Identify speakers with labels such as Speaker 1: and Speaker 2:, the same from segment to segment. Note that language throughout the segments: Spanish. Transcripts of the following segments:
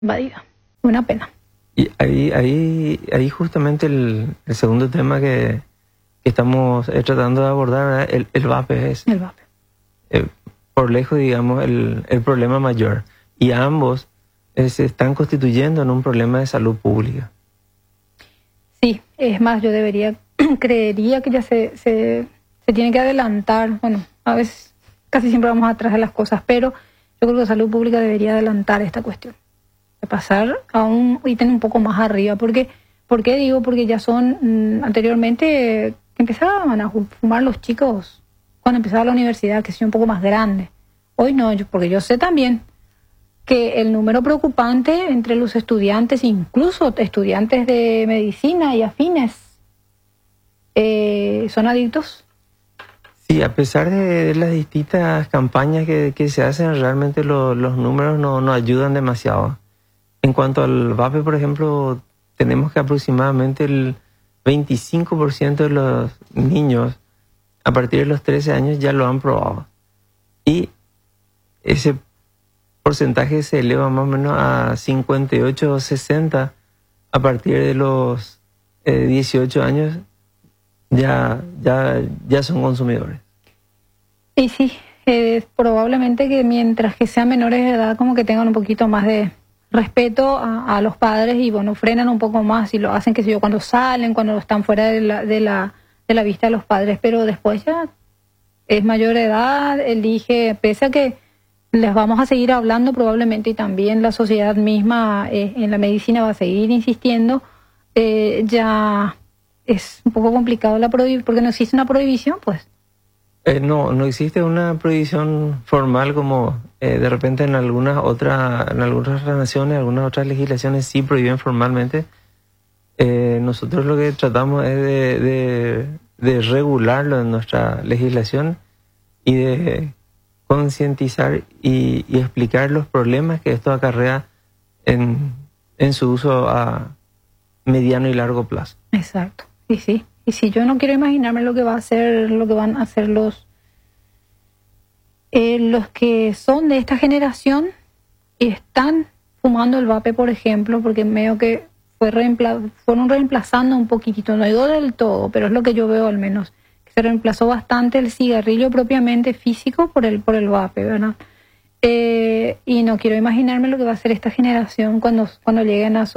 Speaker 1: invadida. Una pena.
Speaker 2: Y ahí justamente el segundo tema que estamos tratando de abordar, ¿verdad? El VAPE es...
Speaker 1: El VAPE.
Speaker 2: Por lejos, digamos, el problema mayor. Y ambos se están constituyendo en un problema de salud pública.
Speaker 1: Sí, es más, yo creería que ya se tiene que adelantar. Bueno, a veces casi siempre vamos atrás de las cosas, pero yo creo que salud pública debería adelantar esta cuestión. De pasar a un ítem un poco más arriba. ¿Por qué digo? Porque ya son anteriormente que empezaban a fumar los chicos cuando empezaba la universidad, que sea un poco más grande. Hoy no, porque yo sé también que el número preocupante entre los estudiantes, incluso estudiantes de medicina y afines, son adictos.
Speaker 2: Sí, a pesar de las distintas campañas que se hacen, realmente los números no ayudan demasiado. En cuanto al VAPE, por ejemplo, tenemos que aproximadamente el 25% de los niños a partir de los 13 años ya lo han probado. Y ese porcentaje se eleva más o menos a 58 o 60 a partir de los 18 años ya son consumidores.
Speaker 1: Y sí, probablemente que mientras que sean menores de edad como que tengan un poquito más de respeto a los padres y bueno, frenan un poco más y lo hacen, qué sé yo, cuando salen, cuando están fuera de la vista de los padres, pero después ya es mayor de edad, elige, pese a que les vamos a seguir hablando probablemente y también la sociedad misma en la medicina va a seguir insistiendo, ya es un poco complicado porque no existe una prohibición, pues.
Speaker 2: No existe una prohibición formal como de repente en algunas otras naciones, algunas otras legislaciones sí prohíben formalmente. Nosotros lo que tratamos es de regularlo en nuestra legislación y de concientizar y explicar los problemas que esto acarrea en su uso a mediano y largo plazo.
Speaker 1: Exacto, y sí. Y si yo no quiero imaginarme lo que van a hacer los que son de esta generación y están fumando el vape, por ejemplo, porque medio que fueron reemplazando un poquitito, no digo del todo, pero es lo que yo veo al menos, que se reemplazó bastante el cigarrillo propiamente físico por el vape, ¿verdad? Y no quiero imaginarme lo que va a hacer esta generación cuando lleguen a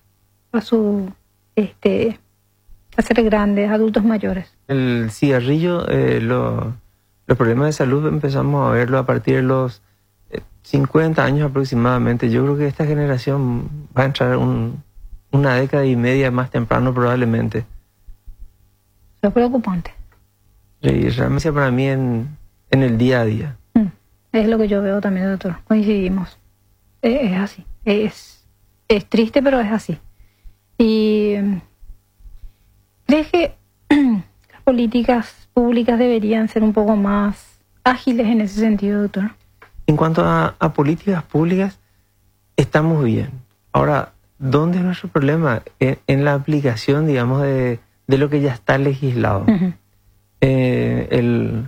Speaker 1: ser grandes, adultos mayores.
Speaker 2: El cigarrillo, los problemas de salud empezamos a verlo a partir de los 50 años aproximadamente. Yo creo que esta generación va a entrar una década y media más temprano probablemente.
Speaker 1: Es preocupante.
Speaker 2: Y realmente para mí en el día a día.
Speaker 1: Es lo que yo veo también, doctor. Coincidimos. Es así. Es triste, pero es así. Y ¿crees que las políticas públicas deberían ser un poco más ágiles en ese sentido, doctor?
Speaker 2: En cuanto a políticas públicas, estamos bien. Ahora, ¿dónde es nuestro problema? En la aplicación, digamos, de lo que ya está legislado. Uh-huh. El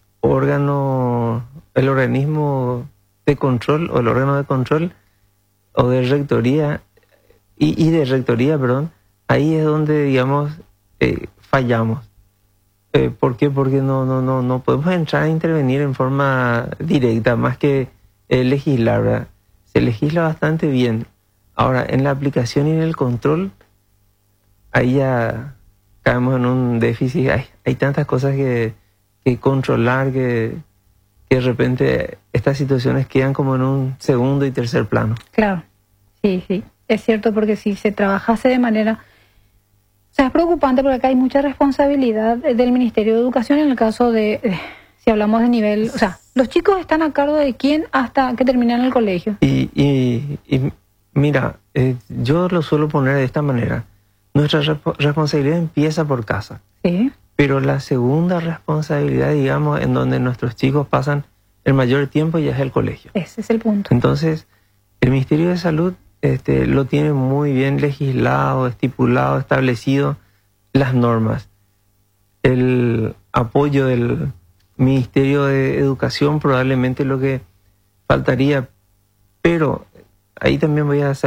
Speaker 2: organismo de control, o el órgano de control, o de rectoría, y de rectoría, perdón, ahí es donde, digamos, fallamos. ¿Por qué? Porque no podemos entrar a intervenir en forma directa, más que legislar, ¿verdad? Se legisla bastante bien. Ahora, en la aplicación y en el control, ahí ya caemos en un déficit. Hay tantas cosas que controlar que de repente estas situaciones quedan como en un segundo y tercer plano.
Speaker 1: Claro, sí, es cierto, porque si se trabajase de manera... O sea, es preocupante porque acá hay mucha responsabilidad del Ministerio de Educación en el caso de, si hablamos de nivel... O sea, los chicos están a cargo de quién hasta que terminan el colegio.
Speaker 2: Y mira, yo lo suelo poner de esta manera. Nuestra responsabilidad empieza por casa.
Speaker 1: Sí.
Speaker 2: Pero la segunda responsabilidad, digamos, en donde nuestros chicos pasan el mayor tiempo ya es el colegio.
Speaker 1: Ese es el punto.
Speaker 2: Entonces, el Ministerio de Salud lo tiene muy bien legislado, estipulado, establecido las normas. El apoyo del Ministerio de Educación probablemente lo que faltaría, pero ahí también voy a hacer